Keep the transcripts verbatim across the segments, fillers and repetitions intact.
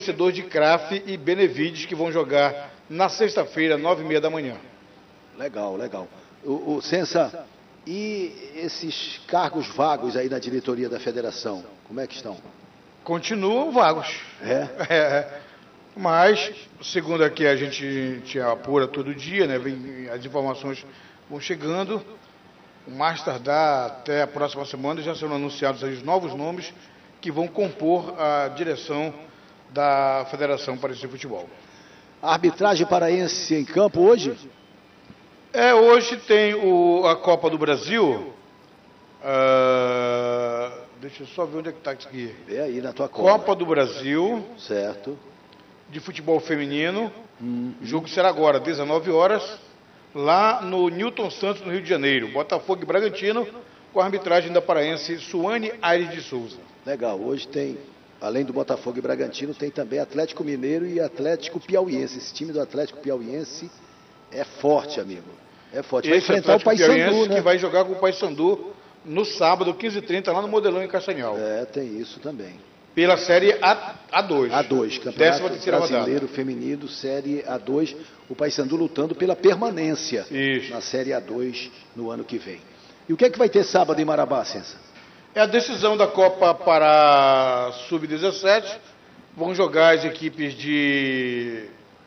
vencedor de Crafe e Benevides, que vão jogar na sexta-feira, nove e meia da manhã. Legal, legal. O, o Sensa, e esses cargos vagos aí na diretoria da federação, como é que estão? Continuam vagos. É? É, mas, segundo aqui a gente, te apura todo dia, né? Vem, as informações vão chegando. O mais tardar até a próxima semana já serão anunciados aí os novos nomes que vão compor a direção da Federação Paraense de Futebol. A arbitragem paraense em campo hoje? É, hoje tem o, a Copa do Brasil. Uh, deixa eu só ver onde é que está aqui. É aí na tua Copa. Copa do Brasil. Certo. De futebol feminino. Hum. O jogo será agora, dezenove horas, lá no Newton Santos, no Rio de Janeiro. Botafogo e Bragantino, com a arbitragem da paraense Suane Aires de Souza. Legal, hoje tem, além do Botafogo e Bragantino, tem também Atlético Mineiro e Atlético Piauiense. Esse time do Atlético Piauiense é forte, amigo. É forte. Vai Esse enfrentar o Paysandu, né? Que vai jogar com o Paysandu no sábado, quinze e trinta, lá no Modelão, em Castanhal. É, tem isso também. Pela Série A dois. A dois, Campeonato Brasileiro Feminino, Série A dois. O Paysandu lutando pela permanência isso. na Série A dois no ano que vem. E o que é que vai ter sábado em Marabá, Sensa? É a decisão da Copa para sub dezessete. Vão jogar as equipes de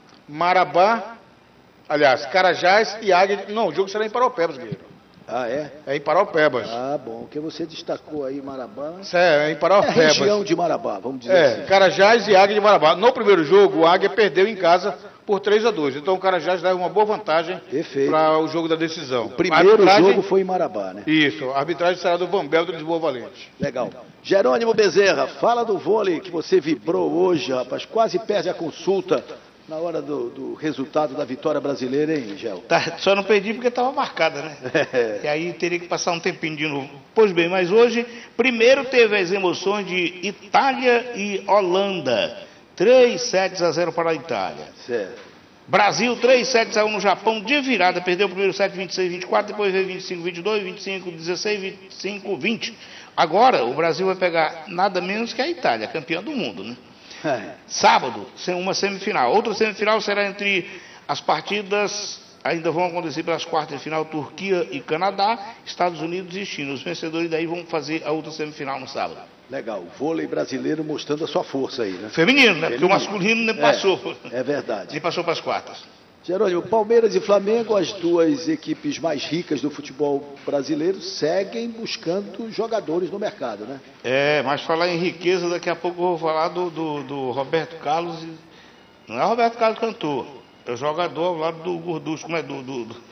Marabá, aliás, Carajás e Águia. Não, o jogo será em Paraupebas, guerreiro. Ah, é? É em Paraupebas. Ah, bom, porque você destacou aí Marabá. É, é em Paraupebas. É a região de Marabá, vamos dizer é, assim. Carajás e Águia de Marabá. No primeiro jogo, o Águia perdeu em casa por três a dois. Então o Carajás leva uma boa vantagem para o jogo da decisão. O primeiro arbitragem... jogo foi em Marabá, né? Isso, a arbitragem será do Vanbel do Lisboa Valente. Legal. Jerônimo Bezerra, fala do vôlei que você vibrou hoje, rapaz. Quase perde a consulta na hora do, do resultado da vitória brasileira, hein, Gel? Tá, só não perdi porque estava marcada, né? É. E aí teria que passar um tempinho de novo. Pois bem, mas hoje, primeiro teve as emoções de Itália e Holanda. três sets a zero para a Itália. Certo. Brasil, três sets a um no Japão, de virada. Perdeu o primeiro set vinte e seis a vinte e quatro, depois veio vinte e cinco a vinte e dois, vinte e cinco a dezesseis, vinte e cinco a vinte. Agora, o Brasil vai pegar nada menos que a Itália, campeã do mundo, né? É. Sábado, uma semifinal. Outra semifinal será entre as partidas, ainda vão acontecer pelas quartas de final, Turquia e Canadá, Estados Unidos e China. Os vencedores daí vão fazer a outra semifinal no sábado. Legal, o vôlei brasileiro mostrando a sua força aí, né? Feminino, né? Feminino. Porque o masculino nem passou. É, é verdade. Nem passou para as quartas. Jerônimo, Palmeiras e Flamengo, as duas equipes mais ricas do futebol brasileiro, seguem buscando jogadores no mercado, né? É, mas falar em riqueza, daqui a pouco eu vou falar do, do, do Roberto Carlos. E... Não é o Roberto Carlos cantor, é o jogador ao lado do Gorduz, como é do... do, do...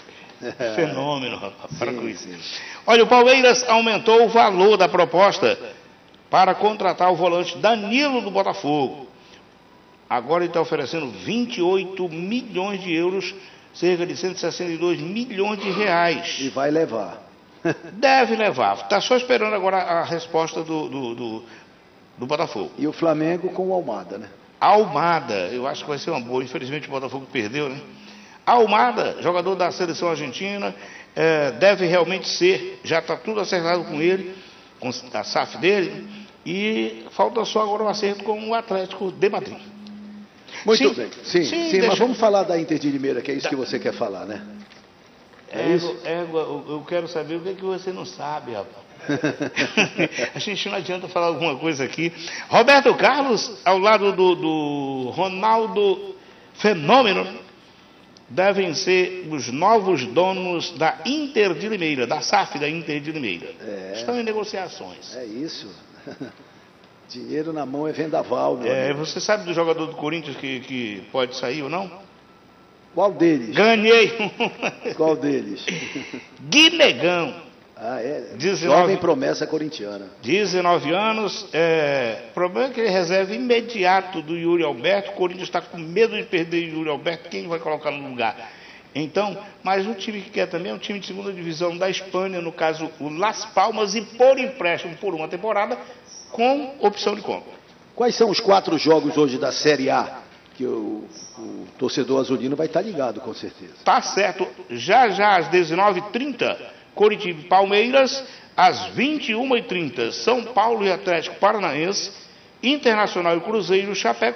É. Fenômeno, rapaz, para com isso. Olha, o Palmeiras aumentou o valor da proposta para contratar o volante Danilo do Botafogo. Agora ele está oferecendo vinte e oito milhões de euros, cerca de cento e sessenta e dois milhões de reais. E vai levar. Deve levar. Está só esperando agora a resposta do, do, do, do Botafogo. E o Flamengo com o Almada, né? Almada, eu acho que vai ser uma boa. Infelizmente o Botafogo perdeu, né? Almada, jogador da seleção argentina, é, deve realmente ser, já está tudo acertado com ele, com a S A F dele, e falta só agora o acerto com o Atlético de Madrid. Muito sim, bem, sim, sim, sim mas vamos falar da Inter de Limeira, que é isso da... que você quer falar, né? É égua, isso? Égua, eu quero saber o que, é que você não sabe, rapaz. A gente não adianta falar alguma coisa aqui. Roberto Carlos, ao lado do, do Ronaldo Fenômeno, devem ser os novos donos da Inter de Limeira, da S A F da Inter de Limeira. É, estão em negociações. É isso. Dinheiro na mão é vendaval, meu é, amigo. Você sabe do jogador do Corinthians que, que pode sair ou não? Qual deles? Ganhei! Qual deles? Guinegão. Ah, é? dezenove, Jovem promessa corintiana. dezenove anos. É, o problema é que ele reserva imediato do Yuri Alberto. O Corinthians está com medo de perder o Yuri Alberto. Quem vai colocar no lugar? Então, mas o time que quer também é um time de segunda divisão da Espanha, no caso o Las Palmas, e por empréstimo por uma temporada, com opção de compra. Quais são os quatro jogos hoje da Série A que o, o torcedor azulino vai estar ligado, com certeza? Tá certo. Já já às dezenove e trinta, Coritiba e Palmeiras. Às vinte e uma e trinta, São Paulo e Atlético Paranaense. Internacional e Cruzeiro, Chapecó.